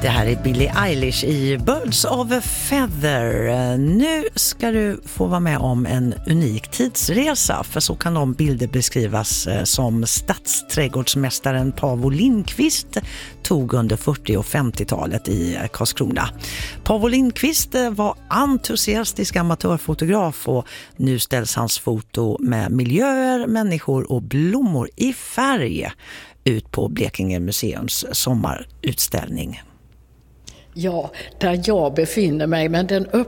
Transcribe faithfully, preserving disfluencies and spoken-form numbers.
Det här är Billie Eilish i Birds of a Feather. Nu ska du få vara med om en unik tidsresa, för så kan de bilder beskrivas som stadsträdgårdsmästaren Paavo Lindqvist tog under fyrtio- och femtiotalet i Karlskrona. Paavo Lindqvist var entusiastisk amatörfotograf och nu ställs hans foto med miljöer, människor och blommor i färg ut på Blekinge museums sommarutställning. Ja, där jag befinner mig, men den